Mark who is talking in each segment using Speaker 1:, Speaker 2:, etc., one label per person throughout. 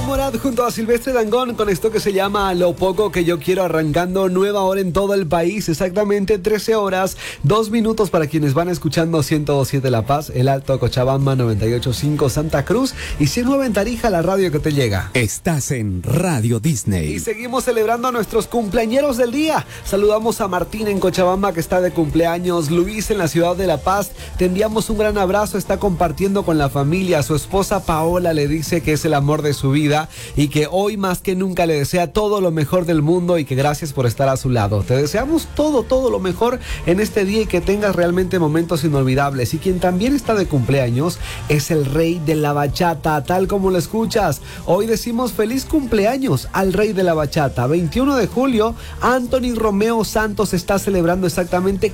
Speaker 1: Morat junto a Silvestre Dangond con esto que se llama Lo Poco Que Yo Quiero, arrancando nueva hora en todo el país, exactamente 13 horas, 2 minutos para quienes van escuchando 102.7 La Paz, El Alto Cochabamba, 98.5 Santa Cruz y 109 en Tarija, la radio que te llega.
Speaker 2: Estás en Radio Disney.
Speaker 1: Y seguimos celebrando a nuestros cumpleañeros del día. Saludamos a Martín en Cochabamba, que está de cumpleaños, Luis en la ciudad de La Paz. Te enviamos un gran abrazo, está compartiendo con la familia. Su esposa Paola le dice que es el amor de su vida y que hoy más que nunca le desea todo lo mejor del mundo y que gracias por estar a su lado. Te deseamos todo lo mejor en este día y que tengas realmente momentos inolvidables. Y quien también está de cumpleaños es el rey de la bachata, tal como lo escuchas. Hoy decimos feliz cumpleaños al rey de la bachata. 21 de julio, Anthony Romeo Santos está celebrando exactamente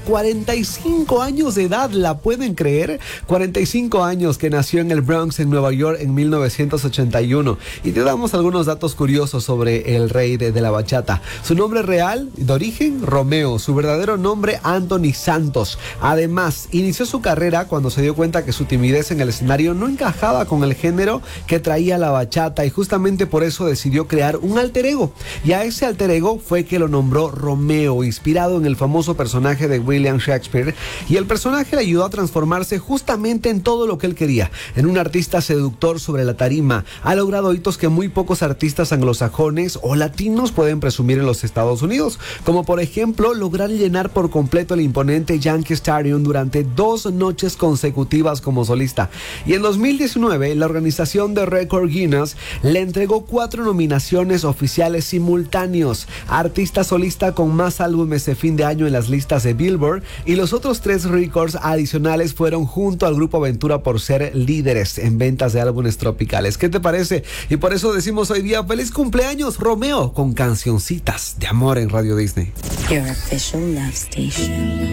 Speaker 1: 45 años de edad. ¿La pueden creer? 45 años, que nació en el Bronx, en Nueva York, en 1981. Y te damos algunos datos curiosos sobre el rey de la bachata. Su nombre real, de origen, Romeo. Su verdadero nombre, Anthony Santos. Además, inició su carrera cuando se dio cuenta que su timidez en el escenario no encajaba con el género que traía la bachata, y justamente por eso decidió crear un alter ego. Y a ese alter ego fue que lo nombró Romeo, inspirado en el famoso personaje de William Shakespeare. Y el personaje le ayudó a transformarse justamente en todo lo que él quería, en un artista seductor sobre la tarima. Ha logrado hitos que muy pocos artistas anglosajones o latinos pueden presumir en los Estados Unidos, como por ejemplo lograr llenar por completo el imponente Yankee Stadium durante 2 noches consecutivas como solista. Y en 2019 la organización de Record Guinness le entregó 4 nominaciones oficiales simultáneos: artista solista con más álbumes de fin de año en las listas de Billboard, y los otros 3 récords adicionales fueron junto al Grupo Aventura por ser líderes en ventas de álbumes tropicales. ¿Qué te parece? Y por eso decimos hoy día feliz cumpleaños Romeo, con cancioncitas de amor en Radio Disney.
Speaker 3: Your official love station.